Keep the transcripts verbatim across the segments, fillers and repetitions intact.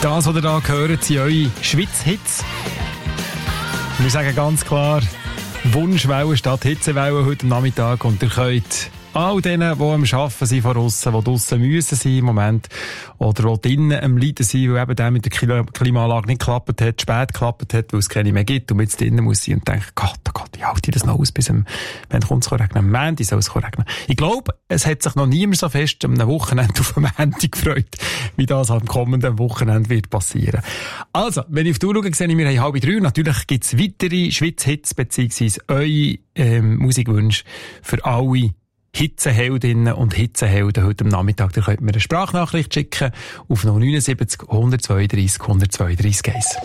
Das, was ihr da hört, sind eure Schweiz-Hits. Wir sagen ganz klar, Wunschwelle statt Hitzewelle heute Nachmittag. Und ihr könnt all denen, die am Arbeiten sind von aussen, die draussen müssen sein im Moment, oder die drinnen am Leiden sind, weil eben der mit der Klimaanlage nicht geklappt hat, spät geklappt hat, weil es keine mehr gibt, und jetzt drinnen muss sein und denken, Gott, oh Gott, wie halte ich das noch aus, bis am, wenn es kommt, regnen, am Montag soll es regnen. Ich glaube, es hat sich noch niemand so fest am Wochenende auf am Montag gefreut, wie das am kommenden Wochenende wird passieren. Also, wenn ich auf die Uhr schaue, sehe ich, wir haben halb drei. Natürlich gibt es weitere Schweiz-Hits, beziehungsweise eure ähm, Musikwünsche für alle Hitzeheldinnen und Hitzehelden heute am Nachmittag. Da könnt ihr mir eine Sprachnachricht schicken auf null neun sieben null eins zwei drei eins zwei drei eins.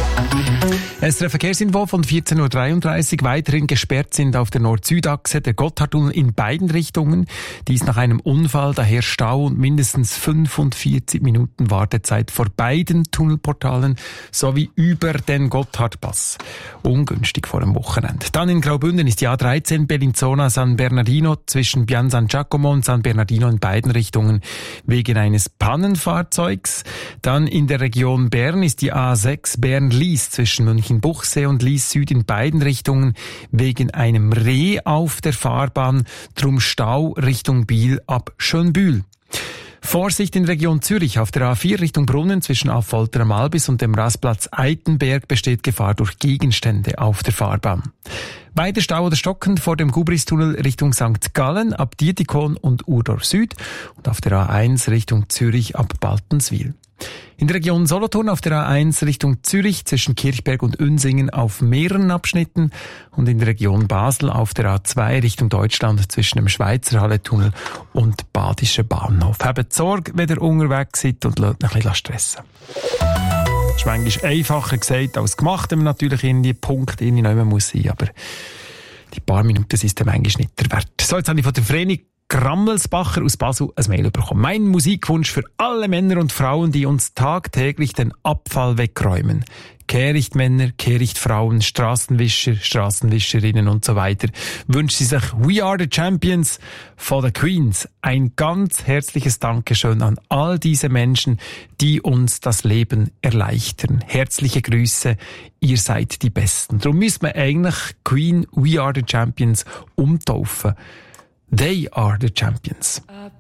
Es ist ein Verkehrsinfo von vierzehn Uhr dreiunddreißig. Weiterhin gesperrt sind auf der Nord-Süd-Achse der Gotthardtunnel in beiden Richtungen. Dies nach einem Unfall, daher Stau und mindestens fünfundvierzig Minuten Wartezeit vor beiden Tunnelportalen sowie über den Gotthardpass. Ungünstig vor dem Wochenende. Dann in Graubünden ist die A dreizehn Bellinzona San Bernardino zwischen Pian San Giacomo und San Bernardino in beiden Richtungen wegen eines Pannenfahrzeugs. Dann in der Region Bern ist die A sechs Bern-Lies zwischen Münchenbuchsee und Lies Süd in beiden Richtungen wegen einem Reh auf der Fahrbahn, drum Stau Richtung Biel ab Schönbühl. Vorsicht in Region Zürich. Auf der A vier Richtung Brunnen zwischen Affolter am Albis und dem Rastplatz Eitenberg besteht Gefahr durch Gegenstände auf der Fahrbahn. Weiter Stau oder stockend vor dem Gubristunnel Richtung Sankt Gallen ab Dietikon und Urdorf Süd und auf der A eins Richtung Zürich ab Baltenswil. In der Region Solothurn auf der A eins Richtung Zürich zwischen Kirchberg und Unsingen auf mehreren Abschnitten und in der Region Basel auf der A zwei Richtung Deutschland zwischen dem Schweizer Halletunnel und Badischer Bahnhof. Habt Sorge, wenn ihr unterwegs seid, und lasst euch ein bisschen stressen. Das ist manchmal einfacher gesagt als gemacht, wenn man natürlich in die Punkte nicht mehr muss sein, aber die paar Minuten sind dann manchmal nicht der Wert. So, jetzt habe ich von der Vreni Grammelsbacher aus Basel ein Mail bekommen. Mein Musikwunsch für alle Männer und Frauen, die uns tagtäglich den Abfall wegräumen. Kehrichtmänner, Kehrichtfrauen, Straßenwischer, Straßenwischerinnen und so weiter. Wünscht sie sich We Are the Champions von the Queens. Ein ganz herzliches Dankeschön an all diese Menschen, die uns das Leben erleichtern. Herzliche Grüße, ihr seid die Besten. Darum müssen wir eigentlich Queen We Are the Champions umtaufen. They are the champions.